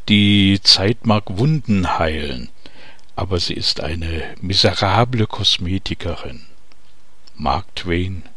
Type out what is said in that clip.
Die Zeit mag Wunden heilen, aber sie ist eine miserable Kosmetikerin. Mark Twain.